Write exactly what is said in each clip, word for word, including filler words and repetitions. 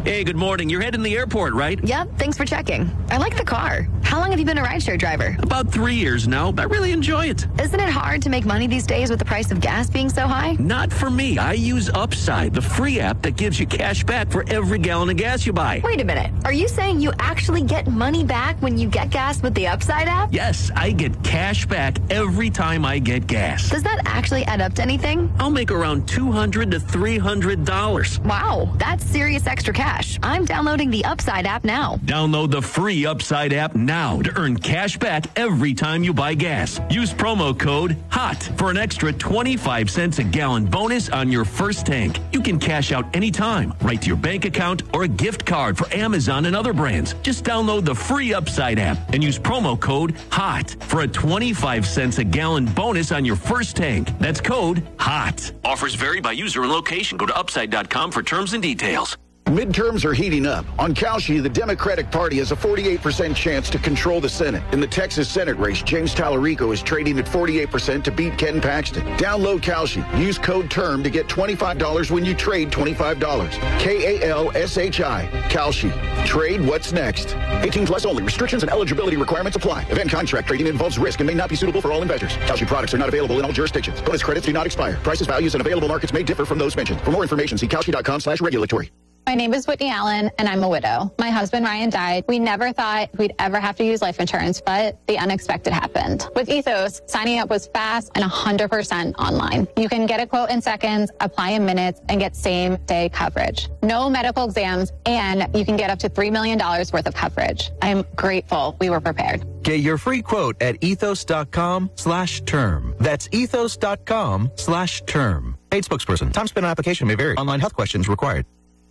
Hey, good morning. You're heading to the airport, right? Yep, thanks for checking. I like the car. How long have you been a rideshare driver? About three years now. I really enjoy it. Isn't it hard to make money these days with the price of gas being so high? Not for me. I use Upside, the free app that gives you cash back for every gallon of gas you buy. Wait a minute. Are you saying you actually get money back when you get gas with the Upside app? Yes, I get cash back every time I get gas. Does that actually add up to anything? I'll make around two hundred to three hundred dollars. Wow, that's serious extra cash. I'm downloading the Upside app now. Download the free Upside app now to earn cash back every time you buy gas. Use promo code HOT for an extra twenty-five cents a gallon bonus on your first tank. You can cash out anytime, right to your bank account or a gift card for Amazon and other brands. Just download the free Upside app and use promo code HOT for a twenty-five cents a gallon bonus on your first tank. That's code HOT. Offers vary by user and location. Go to upside dot com for terms and details. Midterms are heating up. On Kalshi, the Democratic Party has a forty-eight percent chance to control the Senate. In the Texas Senate race, James Tallarico is trading at forty-eight percent to beat Ken Paxton. Download Kalshi. Use code TERM to get twenty-five dollars when you trade twenty-five dollars. K A L S H I. Kalshi. Trade what's next. eighteen plus only. Restrictions and eligibility requirements apply. Event contract trading involves risk and may not be suitable for all investors. Kalshi products are not available in all jurisdictions. Bonus credits do not expire. Prices, values, and available markets may differ from those mentioned. For more information, see kalshi dot com slash regulatory. My name is Whitney Allen, and I'm a widow. My husband, Ryan, died. We never thought we'd ever have to use life insurance, but the unexpected happened. With Ethos, signing up was fast and one hundred percent online. You can get a quote in seconds, apply in minutes, and get same-day coverage. No medical exams, and you can get up to three million dollars worth of coverage. I'm grateful we were prepared. Get your free quote at ethos dot com slash term. That's ethos dot com slash term. Paid spokesperson. Time spent on application may vary. Online health questions required.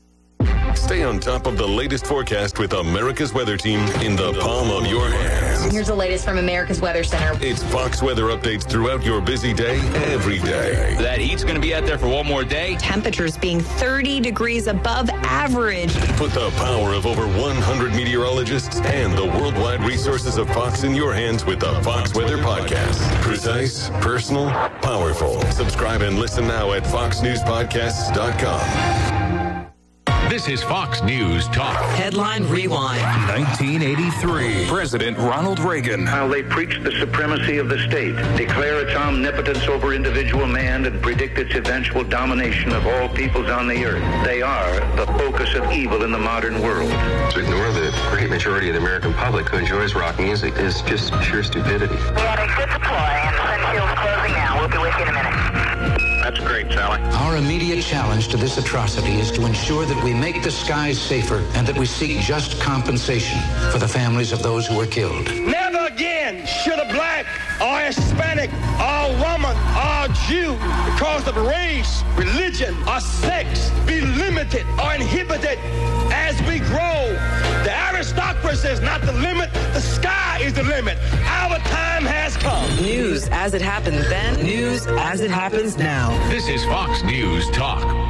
Stay on top of the latest forecast with America's Weather Team in the palm of your hands. Here's the latest from America's Weather Center. It's Fox weather updates throughout your busy day, every day. That heat's going to be out there for one more day. Temperatures being thirty degrees above average. Put the power of over one hundred meteorologists and the worldwide resources of Fox in your hands with the Fox Weather Podcast. Precise, personal, powerful. Subscribe and listen now at fox news podcasts dot com. This is Fox News Talk. Headline Rewind. nineteen eighty-three. President Ronald Reagan. How they preach the supremacy of the state, declare its omnipotence over individual man, and predict its eventual domination of all peoples on the earth. They are the focus of evil in the modern world. To ignore the great majority of the American public who enjoys rock music is just pure stupidity. We had a good deploy, and the sun shield's closing now. We'll be with you in a minute. That's great, Sally. Our immediate challenge to this atrocity is to ensure that we make the skies safer and that we seek just compensation for the families of those who were killed. Never again should a black or Hispanic or woman or Jew, because of race, religion, or sex, be limited or inhibited as we grow. The aristocracy is not the limit. The sky is the limit. Our time has come. News as it happened then, news as it happens now. This is Fox News Talk.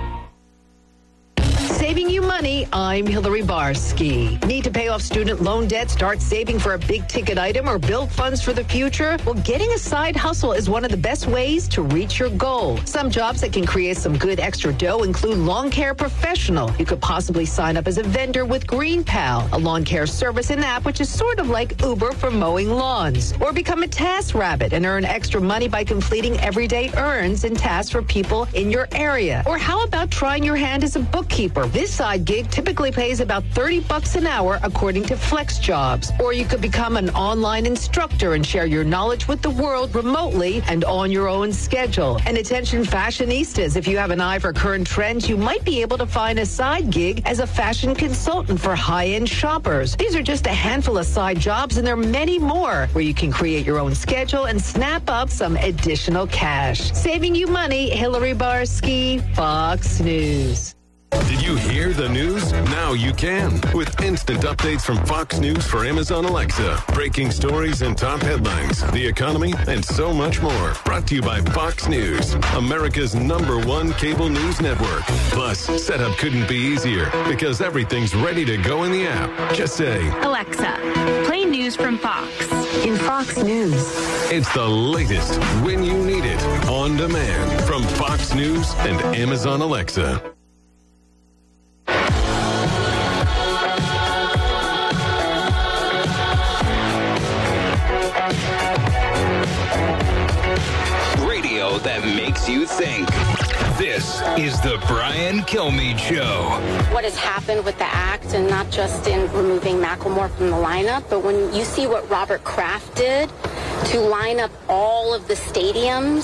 Saving you money, I'm Hillary Barsky. Need to pay off student loan debt, start saving for a big ticket item, or build funds for the future? Well, getting a side hustle is one of the best ways to reach your goal. Some jobs that can create some good extra dough include lawn care professional. You could possibly sign up as a vendor with GreenPal, a lawn care service and app which is sort of like Uber for mowing lawns. Or become a task rabbit and earn extra money by completing everyday errands and tasks for people in your area. Or how about trying your hand as a bookkeeper? This side gig typically pays about thirty bucks an hour according to Flex Jobs. Or you could become an online instructor and share your knowledge with the world remotely and on your own schedule. And attention fashionistas, if you have an eye for current trends, you might be able to find a side gig as a fashion consultant for high-end shoppers. These are just a handful of side jobs, and there are many more where you can create your own schedule and snap up some additional cash. Saving you money, Hillary Barsky, Fox News. Did you hear the news? Now you can. With instant updates from Fox News for Amazon Alexa. Breaking stories and top headlines, the economy, and so much more. Brought to you by Fox News, America's number one cable news network. Plus, setup couldn't be easier because everything's ready to go in the app. Just say, Alexa, play news from Fox. In Fox News. It's the latest when you need it. On demand from Fox News and Amazon Alexa. is the Brian Kilmeade Show. What has happened with the act, and not just in removing Macklemore from the lineup, but when you see what Robert Kraft did to line up all of the stadiums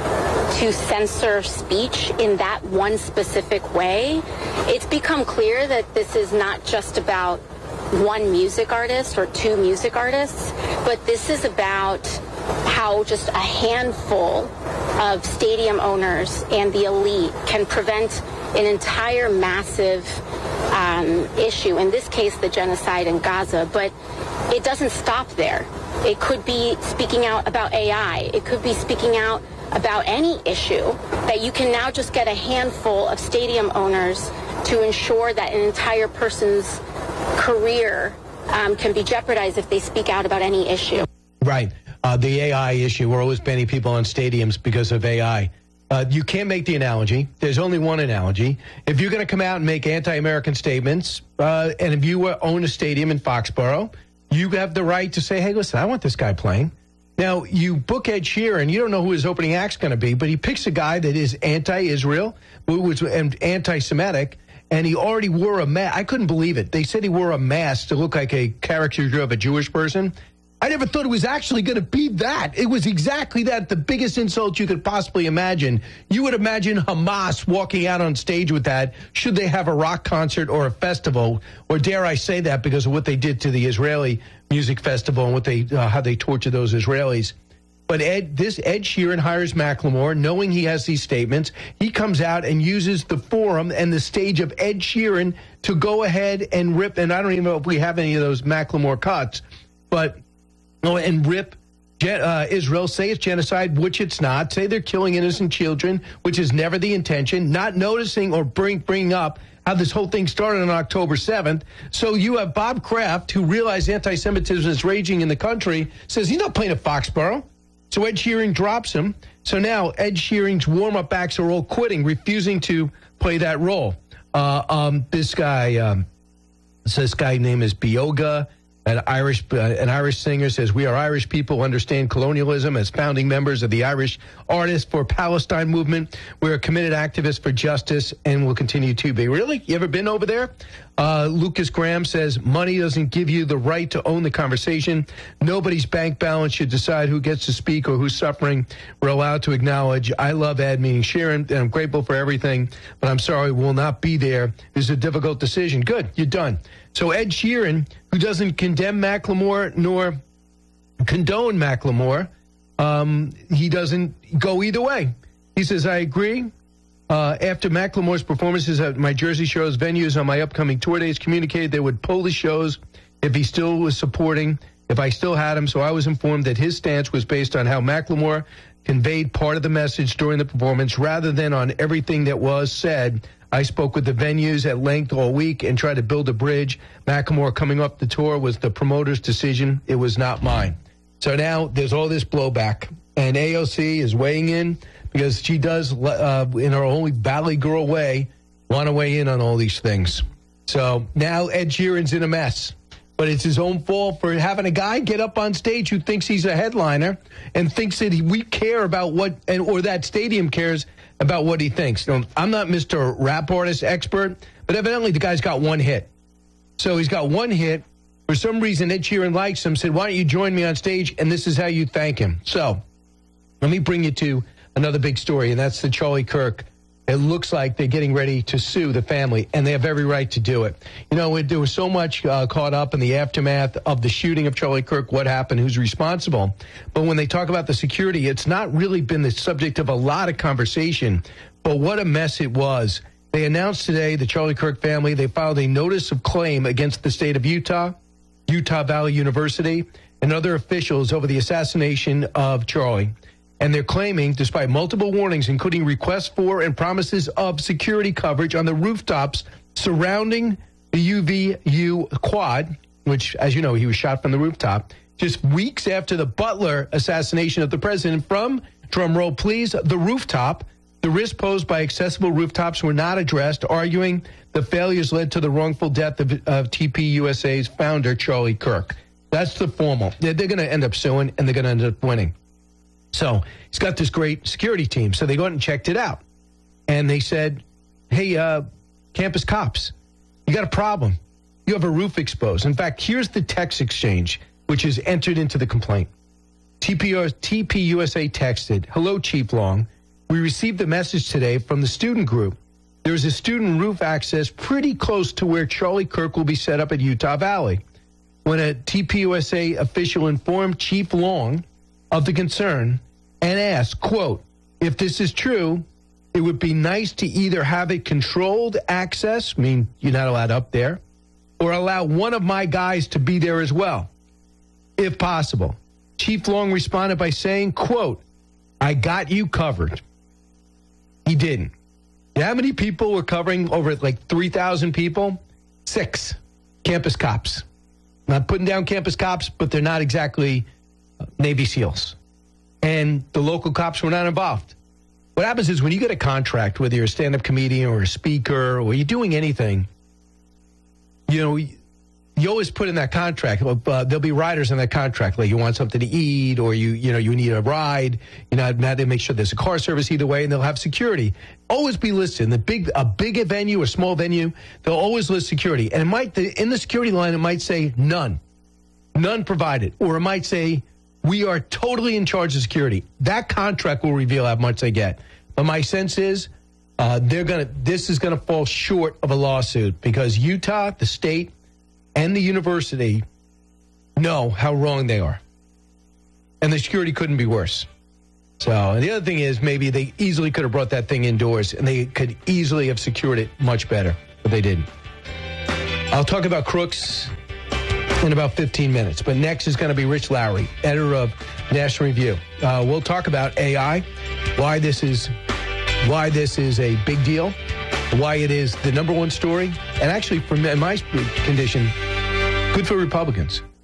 to censor speech in that one specific way, it's become clear that this is not just about one music artist or two music artists, but this is about how just a handful of stadium owners and the elite can prevent an entire massive um, issue, in this case the genocide in Gaza. But it doesn't stop there. It could be speaking out about A I. It could be speaking out about any issue, that you can now just get a handful of stadium owners to ensure that an entire person's career um, can be jeopardized if they speak out about any issue. Right. Uh, the A I issue, we're always banning people on stadiums because of A I. Uh, you can't make the analogy. There's only one analogy. If you're going to come out and make anti-American statements, uh, and if you uh, own a stadium in Foxborough, you have the right to say, hey, listen, I want this guy playing. Now, you book Ed Sheeran, you don't know who his opening act's going to be, but he picks a guy that is anti-Israel, who was and anti-Semitic, and he already wore a mask. I couldn't believe it. They said he wore a mask to look like a caricature of a Jewish person. I never thought it was actually going to be that. It was exactly that, the biggest insult you could possibly imagine. You would imagine Hamas walking out on stage with that, should they have a rock concert or a festival, or dare I say that because of what they did to the Israeli music festival and what they uh, how they tortured those Israelis. But Ed, this Ed Sheeran hires Macklemore, knowing he has these statements. He comes out and uses the forum and the stage of Ed Sheeran to go ahead and rip, and I don't even know if we have any of those Macklemore cuts, but Oh, and rip uh, Israel, say it's genocide, which it's not, say they're killing innocent children, which is never the intention, not noticing or bring, bringing up how this whole thing started on October seventh. So you have Bob Kraft, who realized anti-Semitism is raging in the country, says he's not playing at Foxborough. So Ed Sheeran drops him. So now Ed Sheeran's warm-up acts are all quitting, refusing to play that role. Uh, um, this guy, um, this guy's name is Bioga. An Irish, uh, an Irish singer says, we are Irish people, understand colonialism. As founding members of the Irish Artists for Palestine movement, we are committed activists for justice and will continue to be. Really? You ever been over there? Uh, Lucas Graham says, money doesn't give you the right to own the conversation. Nobody's bank balance should decide who gets to speak or who's suffering. We're allowed to acknowledge, I love Ed, meaning Sharon, and I'm grateful for everything, but I'm sorry, we will not be there. This is a difficult decision. Good, you're done. So Ed Sheeran, who doesn't condemn Macklemore nor condone Macklemore, um, he doesn't go either way. He says, I agree. Uh, after Macklemore's performances at my Jersey shows, venues on my upcoming tour dates communicated they would pull the shows if he still was supporting, if I still had him. So I was informed that his stance was based on how Macklemore conveyed part of the message during the performance rather than on everything that was said. I spoke with the venues at length all week and tried to build a bridge. Macklemore coming up the tour was the promoter's decision. It was not mine. So now there's all this blowback, and A O C is weighing in because she does, uh, in her only Valley Girl way, want to weigh in on all these things. So now Ed Sheeran's in a mess, but it's his own fault for having a guy get up on stage who thinks he's a headliner and thinks that he, we care about what, and or that stadium cares about what he thinks. Now, I'm not Mister Rap Artist expert, but evidently the guy's got one hit. So he's got one hit. For some reason, Ed Sheeran likes him, said, why don't you join me on stage, and this is how you thank him. So let me bring you to another big story, and that's the Charlie Kirk. It looks like they're getting ready to sue the family, and they have every right to do it. You know, it, there was so much uh, caught up in the aftermath of the shooting of Charlie Kirk, what happened, who's responsible. But when they talk about the security, it's not really been the subject of a lot of conversation. But what a mess it was. They announced today, the Charlie Kirk family, they filed a notice of claim against the state of Utah, Utah Valley University, and other officials over the assassination of Charlie. And they're claiming, despite multiple warnings, including requests for and promises of security coverage on the rooftops surrounding the U V U quad, which, as you know, he was shot from the rooftop, just weeks after the Butler assassination of the president from, drum roll please, the rooftop. The risks posed by accessible rooftops were not addressed, arguing the failures led to the wrongful death of, of T P U S A's founder, Charlie Kirk. That's the formal. They're, they're going to end up suing, and they're going to end up winning. So he's got this great security team. So they go out and checked it out. And they said, hey, uh, campus cops, you got a problem. You have a roof exposed. In fact, here's the text exchange, which is entered into the complaint. T P U S A texted, hello, Chief Long. We received a message today from the student group. There's a student roof access pretty close to where Charlie Kirk will be set up at Utah Valley. When a T P U S A official informed Chief Long of the concern and asked, quote, if this is true, it would be nice to either have a controlled access, I mean, you're not allowed up there, or allow one of my guys to be there as well, if possible. Chief Long responded by saying, quote, I got you covered. He didn't. You know how many people were covering over like three thousand people? Six campus cops. Not putting down campus cops, but they're not exactly Navy SEALs. And the local cops were not involved. What happens is when you get a contract, whether you're a stand-up comedian or a speaker or you're doing anything, you know, you always put in that contract, uh, there'll be riders in that contract, like you want something to eat or you you know, you need a ride, you know, now they make sure there's a car service either way, and they'll have security. Always be listed. In the big, a big venue or small venue, they'll always list security. And it might, in the security line, it might say none, none provided. Or it might say, we are totally in charge of security. That contract will reveal how much they get. But my sense is, uh, they're gonna, this is gonna fall short of a lawsuit because Utah, the state, and the university know how wrong they are. And the security couldn't be worse. So, and the other thing is maybe they easily could have brought that thing indoors and they could easily have secured it much better, but they didn't. I'll talk about crooks in about fifteen minutes, but next is going to be Rich Lowry, editor of National Review. Uh, we'll talk about A I, why this is, why this is a big deal, why it is the number one story, and actually, for my condition, good for Republicans.